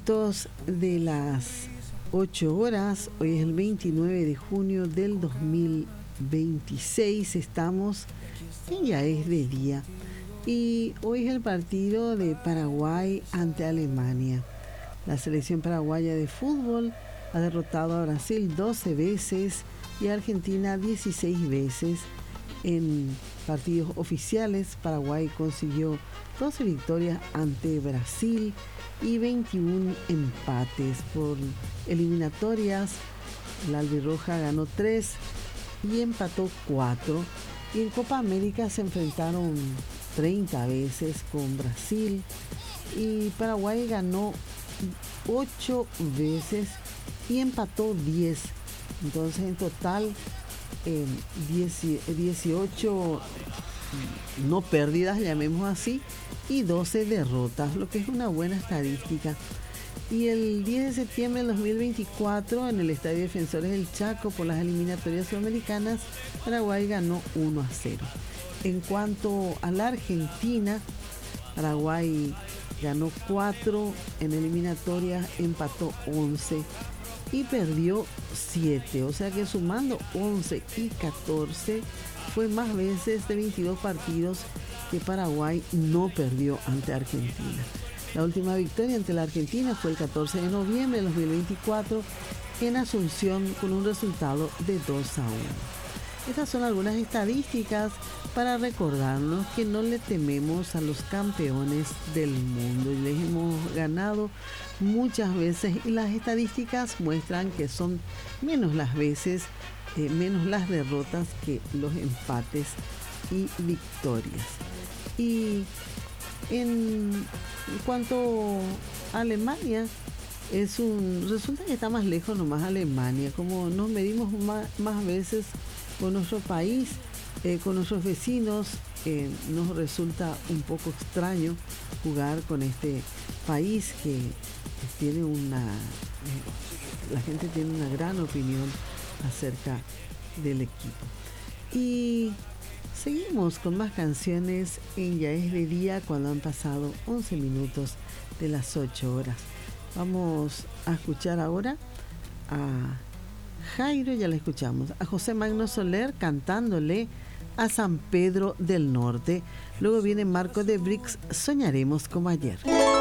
minutos de las 8 horas. Hoy es el 29 de junio del 2026. Estamos en Ya es de día. Y hoy es el partido de Paraguay ante Alemania. La selección paraguaya de fútbol ha derrotado a Brasil 12 veces y a Argentina 16 veces. En partidos oficiales, Paraguay consiguió 12 victorias ante Brasil y 21 empates. Por eliminatorias, la albirroja ganó 3 y empató 4. Y en Copa América se enfrentaron 30 veces con Brasil y Paraguay ganó 8 veces y empató 10. Entonces en total 18 no pérdidas, llamemos así, y 12 derrotas, lo que es una buena estadística. Y el 10 de septiembre del 2024, en el Estadio Defensores del Chaco, por las eliminatorias sudamericanas, Paraguay ganó 1-0. En cuanto a la Argentina, Paraguay ganó 4 en eliminatorias, empató 11 y perdió 7. O sea que sumando 11 y 14 fue más veces de 22 partidos que Paraguay no perdió ante Argentina. La última victoria ante la Argentina fue el 14 de noviembre de 2024 en Asunción con un resultado de 2-1. Estas son algunas estadísticas para recordarnos que no le tememos a los campeones del mundo y les hemos ganado muchas veces y las estadísticas muestran que son menos las veces, menos las derrotas que los empates y victorias. Y en cuanto a Alemania, resulta que está más lejos nomás Alemania, como nos medimos más veces con nuestro país, con nuestros vecinos, nos resulta un poco extraño jugar con este país que tiene la gente tiene una gran opinión acerca del equipo. Y seguimos con más canciones en Ya es de día cuando han pasado 11 minutos de las 8 horas. Vamos a escuchar ahora a Jairo, ya la escuchamos, a José Magno Soler cantándole a San Pedro del Norte. Luego viene Marco de Brix, Soñaremos como ayer.